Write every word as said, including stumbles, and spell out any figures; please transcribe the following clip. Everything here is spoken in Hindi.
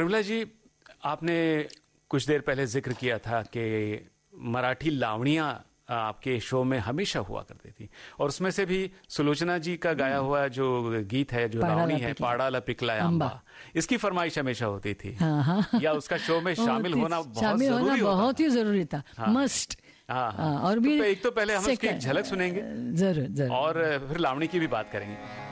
उर्मिला जी, आपने कुछ देर पहले जिक्र किया था कि मराठी लावणियां आपके शो में हमेशा हुआ करती थी, और उसमें से भी सुलोचना जी का गाया हुआ जो गीत है, जो लावणी है, पाड़ाला पिकला आंबा, इसकी फरमाइश हमेशा होती थी। हाँ, हाँ। या उसका शो में शामिल होना बहुत शामिल जरूरी होना होता बहुत था। ही जरूरी था। हाँ। मस्ट। हाँ, हाँ। हाँ, और भी तो एक तो पहले हम उसकी एक झलक सुनेंगे, जरूर जरूर, और फिर लावणी की भी बात करेंगे।